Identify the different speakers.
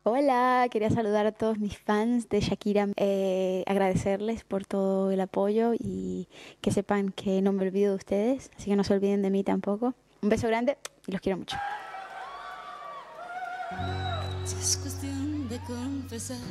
Speaker 1: Hola, quería saludar a todos mis fans de Shakira, agradecerles por todo el apoyo y que sepan que no me olvido de ustedes, así que no se olviden de mí tampoco. Un beso grande y los quiero mucho.
Speaker 2: Si es cuestión de confesar.